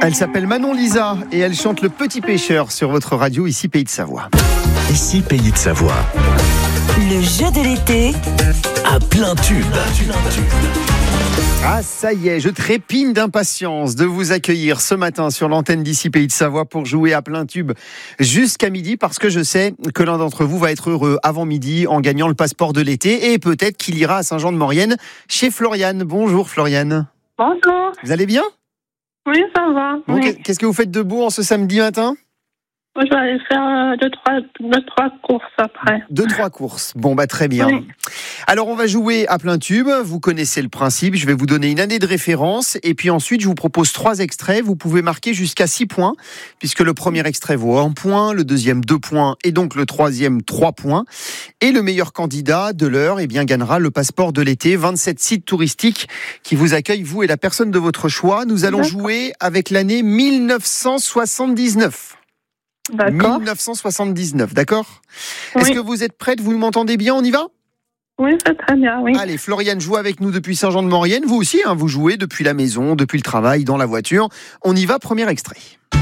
Elle s'appelle Manon Lisa et elle chante Le Petit Pêcheur sur votre radio, ici Pays de Savoie. Ici Pays de Savoie. Le jeu de l'été À plein tube. Ah ça y est, je trépigne d'impatience de vous accueillir ce matin sur l'antenne d'ici Pays de Savoie pour jouer à plein tube jusqu'à midi, parce que je sais que l'un d'entre vous va être heureux avant midi en gagnant le passeport de l'été, et peut-être qu'il ira à Saint-Jean-de-Maurienne chez Floriane. Bonjour Floriane. Bonjour. Vous allez bien ? Oui, ça va. Bon, Oui. Qu'est-ce que vous faites de beau en ce samedi matin ? Moi, je vais aller faire deux, trois courses après. 2-3 courses. Bon, très bien. Oui. Alors, on va jouer à plein tube. Vous connaissez le principe. Je vais vous donner une année de référence. Et puis ensuite, je vous propose 3 extraits. Vous pouvez marquer jusqu'à 6 points, puisque le premier extrait vaut 1 point, le deuxième 2 points, et donc le troisième 3 points. Et le meilleur candidat de l'heure, gagnera le passeport de l'été, 27 sites touristiques qui vous accueillent, vous et la personne de votre choix. Nous allons jouer avec l'année 1979. D'accord. 1979, d'accord ? Oui. Est-ce que vous êtes prête ? Vous m'entendez bien ? On y va ? Oui, c'est très bien, oui. Allez, Floriane joue avec nous depuis Saint-Jean-de-Maurienne. Vous aussi, vous jouez depuis la maison, depuis le travail, dans la voiture. On y va, premier extrait.